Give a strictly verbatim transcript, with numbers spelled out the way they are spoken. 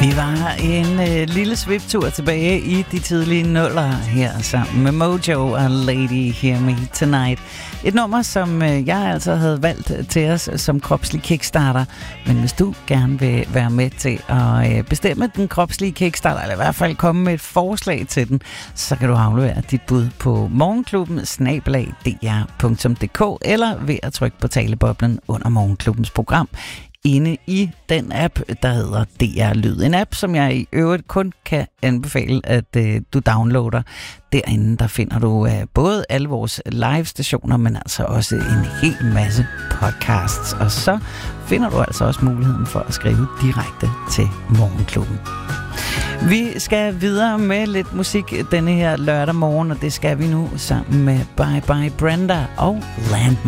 Vi var en øh, lille sviptur tilbage i de tidlige nuller her sammen med Mojo og Lady Hear Me Tonight. Et nummer, som øh, jeg altså havde valgt til os som kropslig kickstarter. Men hvis du gerne vil være med til at øh, bestemme den kropslige kickstarter, eller i hvert fald komme med et forslag til den, så kan du aflevere dit bud på morgenklubben snabel-a d r punktum d k eller ved at trykke på taleboblen under morgenklubbens program inde i den app, der hedder D R Lyd. En app, som jeg i øvrigt kun kan anbefale, at øh, du downloader. Derinde, der finder du øh, både alle vores live-stationer, men altså også en hel masse podcasts. Og så finder du altså også muligheden for at skrive direkte til Morgenklubben. Vi skal videre med lidt musik denne her lørdag morgen, og det skal vi nu sammen med Bye Bye Brenda og Land.